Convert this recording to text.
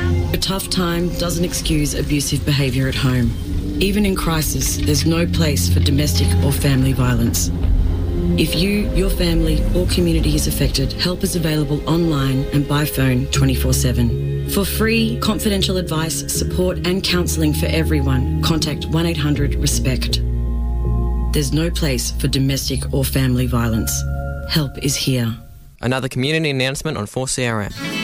A tough time doesn't excuse abusive behaviour at home. Even in crisis, there's no place for domestic or family violence. If you, your family or community is affected, help is available online and by phone 24/7. For free, confidential advice, support and counselling for everyone, contact 1-800-RESPECT. There's no place for domestic or family violence. Help is here. Another community announcement on 4CRM.